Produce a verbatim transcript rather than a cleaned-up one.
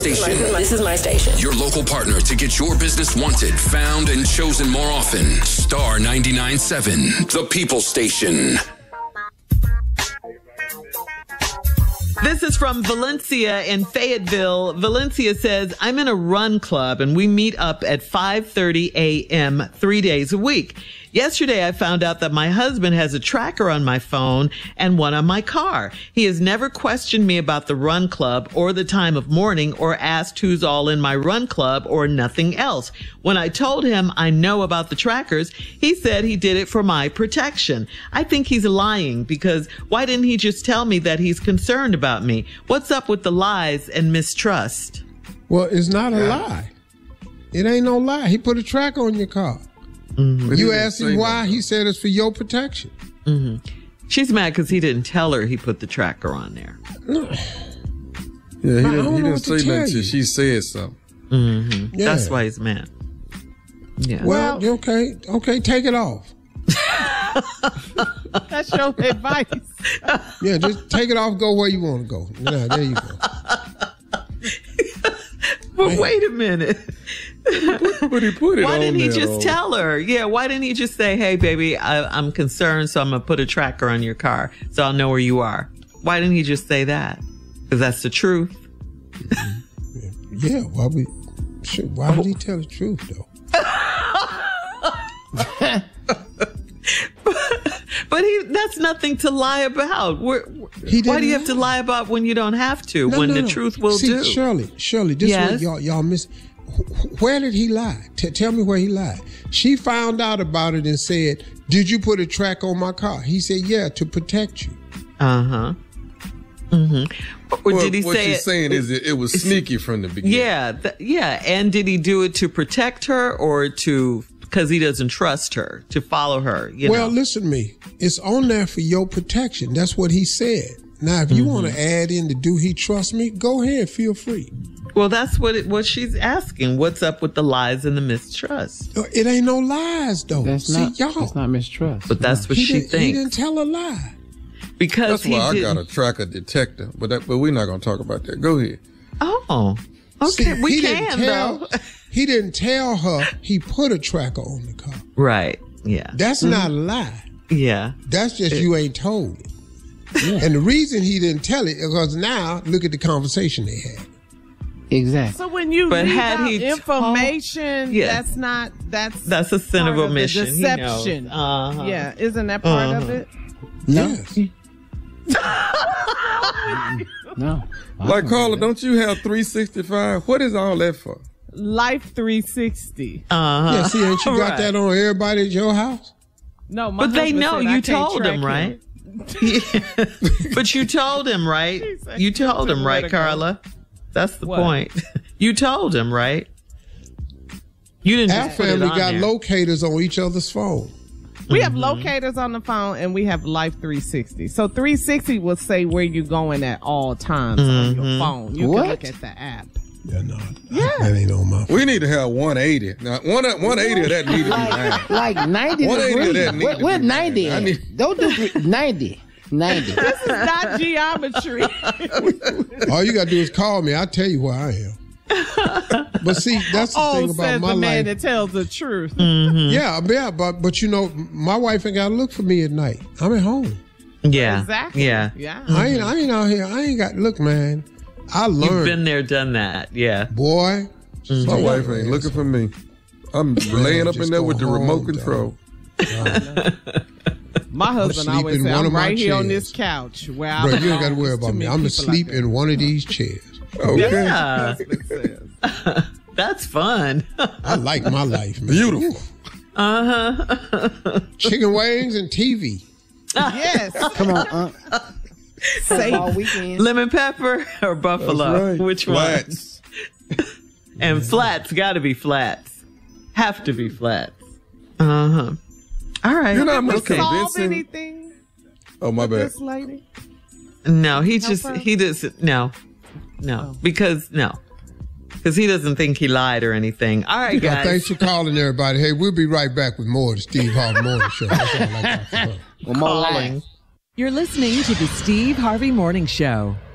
Station. This is my station. Your local partner to get your business wanted, found, and chosen more often. Star ninety-nine point seven, the People Station. This is from Valencia in Fayetteville. Valencia says, I'm in a run club and we meet up at five thirty a.m. three days a week. Yesterday, I found out that my husband has a tracker on my phone and one on my car. He has never questioned me about the run club or the time of morning or asked who's all in my run club or nothing else. When I told him I know about the trackers, he said he did it for my protection. I think he's lying because why didn't he just tell me that he's concerned about me? What's up with the lies and mistrust? Well, it's not a lie. It ain't no lie. He put a tracker on your car. Mm-hmm. You asked him why, he said it's for your protection. Mm-hmm. She's mad because he didn't tell her he put the tracker on there. No. Yeah, he didn't, he didn't say nothing until she said something. Mm-hmm. Yeah. That's why he's mad. Yeah. Well, well, okay, okay, take it off. That's your advice. Yeah, just take it off, go where you want to go. Yeah, there you go. But Man. wait a minute. But he put it why on didn't he there, just though. tell her? Yeah, why didn't he just say, hey, baby, I, I'm concerned, so I'm going to put a tracker on your car so I'll know where you are? Why didn't he just say that? Because that's the truth. Mm-hmm. Yeah, yeah, why, we, why would he tell the truth, though? but, but he that's nothing to lie about. We're, why do you have to lie about when you don't have to, no, when no, the no. truth will See, do? Shirley, Shirley, this yes? is what y'all, y'all miss. Where did he lie? T- tell me where he lied. She found out about it and said, did you put a track on my car? He said, yeah, to protect you. Uh-huh. Mm-hmm. Or well, did he what say she's it, saying is it, it was sneaky from the beginning. Yeah, th- yeah. And did he do it to protect her or to, because he doesn't trust her, to follow her? You well, know? listen to me. It's on there for your protection. That's what he said. Now, if you mm-hmm. want to add in the do he trust me, go ahead, feel free. Well, that's what it, what she's asking. What's up with the lies and the mistrust? It ain't no lies, though. That's See, not, y'all. That's not mistrust. But that's what he she didn't, thinks. He didn't tell a lie. Because that's he why I didn't. got a tracker detector. But that, but we're not going to talk about that. Go ahead. Oh, okay. See, we he can, didn't tell, though. He didn't tell her he put a tracker on the car. Right. Yeah. That's mm-hmm. not a lie. Yeah. That's just it, you ain't told it. Yeah. And the reason he didn't tell it is because now look at the conversation they had. Exactly. So when you but leave had out he information, told, yeah. that's not that's that's a sin of omission. Of deception. Uh-huh. Yeah, isn't that part uh-huh. of it? No. Yes. No. Like Carla, don't you have three sixty-five? What is all that for? Life three sixty. Uh-huh. Yeah, see, ain't you got right. that on everybody at your house? No, my but they know you you told him, right? Yeah. But you told him, right? You told him, right, Carla? That's the what? point. You told him, right? You didn't Our just put it family on got there. locators on each other's phone. We mm-hmm. have locators on the phone and we have Life three sixty. So three sixty will say where you're going at all times mm-hmm. on your phone. You what? can look at the app. Yeah, no. Yeah. That ain't on my phone. We need to have one eighty. Now, one, one eighty of that need to be nine. Like ninety one eighty degrees. of that need What, to what be ninety? nine. I need... Don't do ninety. ninety. This is not geometry. All you got to do is call me. I'll tell you where I am. But see, that's the oh, thing about says my the man life. that tells the truth. Mm-hmm. Yeah, yeah, but but you know, my wife ain't got to look for me at night. I'm at home. Yeah, exactly. Yeah, yeah. I ain't I ain't out here. I ain't got look, man. I learned. You've been there, done that. Yeah, boy. Mm-hmm. My wife ain't looking for me. I'm laying up in there with the remote control. My husband always says, I'm right here chairs. on this couch. Where I Bro, you ain't got to worry about me. I'm asleep like in one of these chairs. Okay. Yeah. That's fun. I like my life, man. Beautiful. Uh-huh. Chicken wings and T V. Yes. Come on, uh. Football weekend. Lemon pepper or buffalo? Right. Which flats. one? And flats, got to be flats. Have to be flats. Uh-huh. All right. You're not much okay. convincing. Anything oh, my bad. This lady? No, he Help just, her? he doesn't, no. No, Oh. because, no. Because he doesn't think he lied or anything. All right, guys. Yeah, thanks for calling, everybody. Hey, we'll be right back with more of the Steve Harvey Morning Show. That's all I got for her. One more line. You're listening to the Steve Harvey Morning Show.